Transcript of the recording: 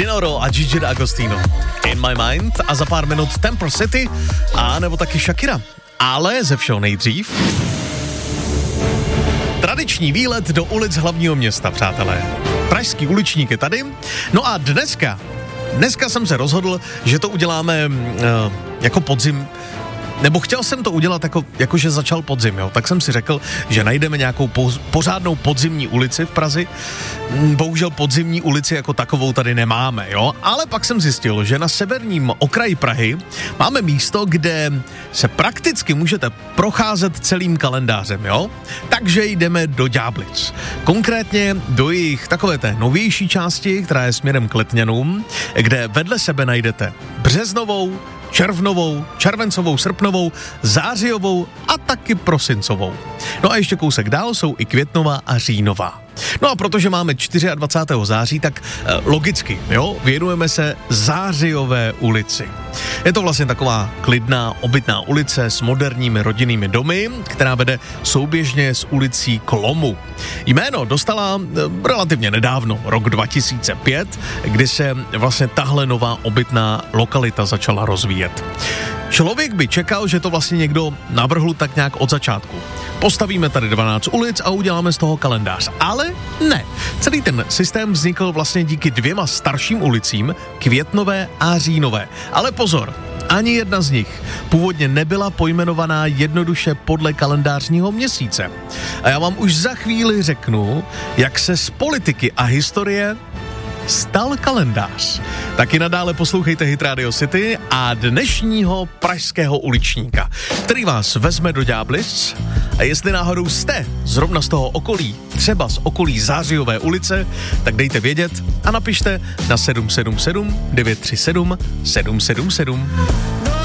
Dinoro a Gigi D'Agostino. In My Mind a za pár minut Temple City a nebo taky Shakira. Ale ze všeho nejdřív tradiční výlet do ulic hlavního města, přátelé. Pražský uličník je tady. No a dneska jsem se rozhodl, že to uděláme jako podzim. Nebo chtěl jsem to udělat jakože začal podzim, jo. Tak jsem si řekl, že najdeme nějakou pořádnou podzimní ulici v Praze. Bohužel podzimní ulici jako takovou tady nemáme, jo. Ale pak jsem zjistil, že na severním okraji Prahy máme místo, kde se prakticky můžete procházet celým kalendářem, jo. Takže jdeme do Ďáblic. Konkrétně do jejich takové té novější části, která je směrem k Letňanům, kde vedle sebe najdete březnovou, červnovou, červencovou, srpnovou, zářijovou a taky prosincovou. No a ještě kousek dál jsou i květnová a říjnová. No a protože máme 24. září, tak logicky, jo, věnujeme se Zářijové ulici. Je to vlastně taková klidná, obytná ulice s moderními rodinnými domy, která vede souběžně s ulicí Klomu. Jméno dostala relativně nedávno, rok 2005, kdy se vlastně tahle nová obytná lokalita začala rozvíjet. Člověk by čekal, že to vlastně někdo navrhl tak nějak od začátku. Postavíme tady 12 ulic a uděláme z toho kalendář. Ale ne. Celý ten systém vznikl vlastně díky 2 starším ulicím, Květnové a Říjnové. Ale pozor, ani jedna z nich původně nebyla pojmenovaná jednoduše podle kalendářního měsíce. A já vám už za chvíli řeknu, jak se z politiky a historie stal kalendář. Taky nadále poslouchejte Hit Radio City a dnešního pražského uličníka, který vás vezme do Ďáblic. A jestli náhodou jste zrovna z toho okolí, třeba z okolí Zářijové ulice, tak dejte vědět a napište na 777 937 777.